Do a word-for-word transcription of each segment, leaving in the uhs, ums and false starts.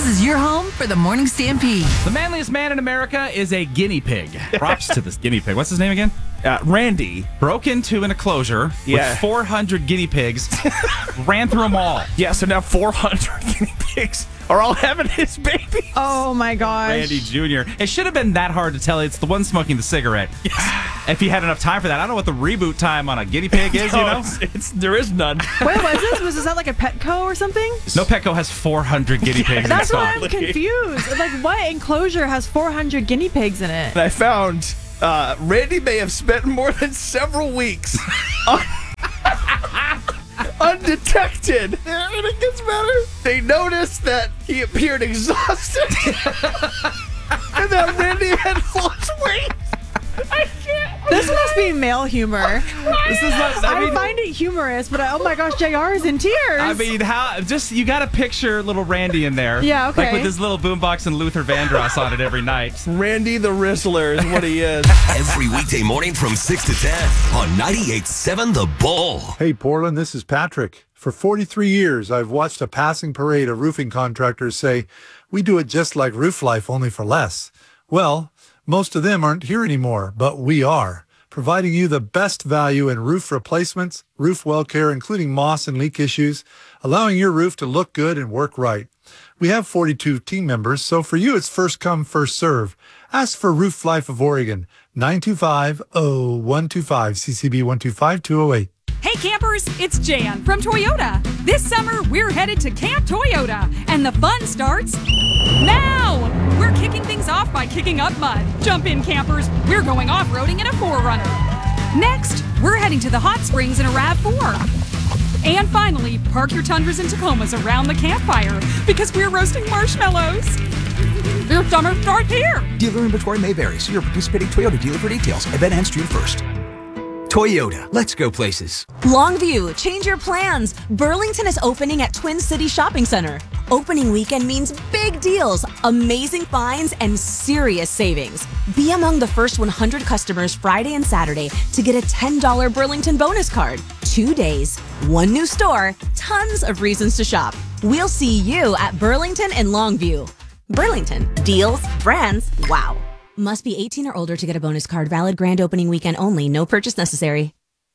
is your home for the Morning Stampede. The manliest man in America is a guinea pig. Props to this guinea pig. What's his name again? Uh, Randy. Broke into an enclosure Yeah. with four hundred guinea pigs, ran through them all. Yeah, so now four hundred guinea pigs are all having his baby. Oh, my gosh. Randy Junior It should have been that hard to tell. It's the one smoking the cigarette. Yes. If he had enough time for that. I don't know what the reboot time on a guinea pig is, No, you know? it's, it's, there is none. Wait, was this? Was this at like a Petco or something? No, Petco has four hundred guinea pigs in That's stock. why I'm confused. Like, what enclosure has four hundred guinea pigs in it? And I found uh, Randy may have spent more than several weeks un- undetected. And it gets better. They noticed that he appeared exhausted and that Randy had lost weight. I can't. This must be male humor. This is not, I I, mean, find it humorous, but I, oh my gosh, J R is in tears. I mean, how? Just you got to picture little Randy in there, Yeah, okay. like with his little boombox and Luther Vandross on it every night. Randy the Rizzler is what he is. Every weekday morning from six to ten on ninety-eight point seven The Bull. Hey, Portland, this is Patrick. For forty-three years, I've watched a passing parade of roofing contractors say, we do it just like Roof Life, only for less. Well, most of them aren't here anymore, but we are, providing you the best value in roof replacements, roof well care, including moss and leak issues, allowing your roof to look good and work right. We have forty-two team members, so for you, it's first come, first serve. Ask for Roof Life of Oregon, nine two five, oh one two five, C C B one two five two oh eight. Hey campers, it's Jan from Toyota. This summer, we're headed to Camp Toyota, and the fun starts now! We're kicking things off by kicking up mud. Jump in, campers. We're going off-roading in a four runner. Next, we're heading to the hot springs in a RAV four. And finally, park your Tundras and Tacomas around the campfire because we're roasting marshmallows. Your summer starts here. Dealer inventory may vary. See your participating Toyota dealer for details. Event ends June first. Toyota, let's go places. Longview, change your plans. Burlington is opening at Twin City Shopping Center. Opening weekend means big deals, amazing finds, and serious savings. Be among the first one hundred customers Friday and Saturday to get a ten dollars Burlington bonus card. Two days, one new store, tons of reasons to shop. We'll see you at Burlington and Longview. Burlington, deals, brands, wow. Must be eighteen or older to get a bonus card. Valid grand opening weekend only. No purchase necessary.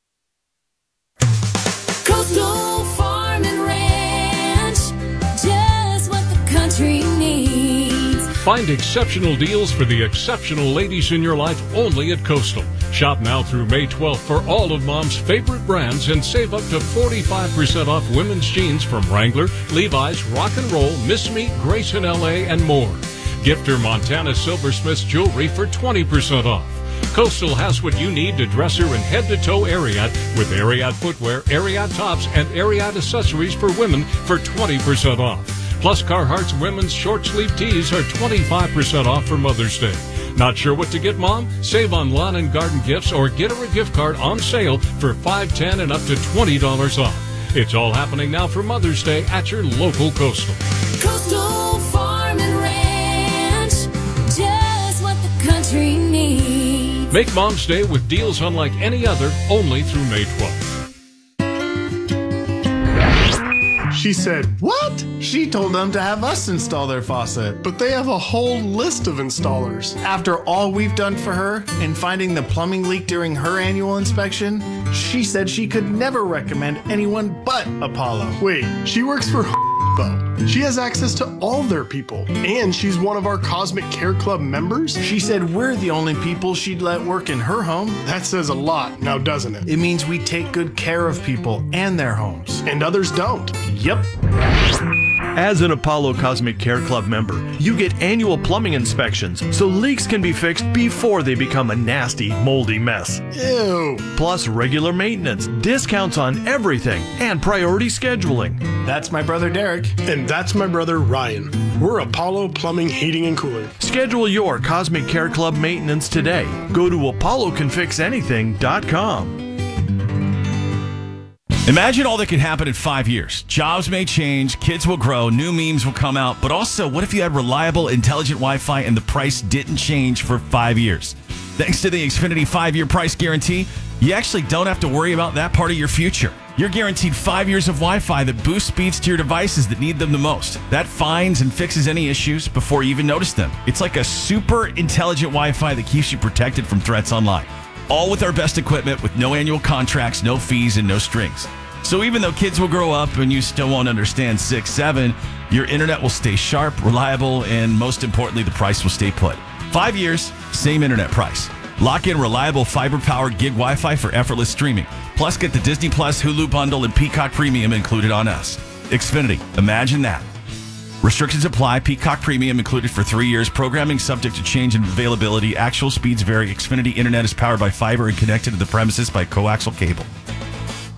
Coastal Farm and Ranch, just what the country needs. Find exceptional deals for the exceptional ladies in your life only at Coastal. Shop now through May twelfth for all of Mom's favorite brands and save up to forty-five percent off women's jeans from Wrangler, Levi's, Rock and Roll, Miss Me, Grayson L A, and more. Gift her Montana Silversmiths jewelry for twenty percent off. Coastal has what you need to dress her in head-to-toe Ariat with Ariat footwear, Ariat tops, and Ariat accessories for women for twenty percent off. Plus, Carhartt's women's short-sleeve tees are twenty-five percent off for Mother's Day. Not sure what to get Mom? Save on lawn and garden gifts or get her a gift card on sale for five dollars, ten dollars, and up to twenty dollars off. It's all happening now for Mother's Day at your local Coastal. Coastal Farm and Ranch, just what the country needs. Make Mom's Day with deals unlike any other, only through May twelfth. She said, what? She told them to have us install their faucet, but they have a whole list of installers. After all we've done for her and finding the plumbing leak during her annual inspection, she said she could never recommend anyone but Apollo. Wait, she works for though. She has access to all their people, and she's one of our Cosmic Care Club members. She said we're the only people she'd let work in her home. That says a lot, now doesn't it? It means we take good care of people and their homes. And others don't. Yep. As an Apollo Cosmic Care Club member, you get annual plumbing inspections so leaks can be fixed before they become a nasty, moldy mess. Ew. Plus regular maintenance, discounts on everything, and priority scheduling. That's my brother Derek. And that's my brother Ryan. We're Apollo Plumbing, Heating, and Cooling. Schedule your Cosmic Care Club maintenance today. Go to apollo can fix anything dot com. Imagine all that could happen in five years. Jobs may change, kids will grow, new memes will come out, but also, what if you had reliable, intelligent Wi-Fi and the price didn't change for five years? Thanks to the Xfinity five-year price guarantee, you actually don't have to worry about that part of your future. You're guaranteed five years of Wi-Fi that boosts speeds to your devices that need them the most. That finds and fixes any issues before you even notice them. It's like a super intelligent Wi-Fi that keeps you protected from threats online. All with our best equipment with no annual contracts, no fees, and no strings. So even though kids will grow up and you still won't understand six seven, your internet will stay sharp, reliable, and most importantly, the price will stay put. Five years, same internet price. Lock in reliable fiber-powered gig Wi-Fi for effortless streaming. Plus, get the Disney Plus, Hulu bundle, and Peacock Premium included on us. Xfinity, imagine that. Restrictions apply. Peacock Premium included for three years. Programming subject to change in availability. Actual speeds vary. Xfinity Internet is powered by fiber and connected to the premises by coaxial cable.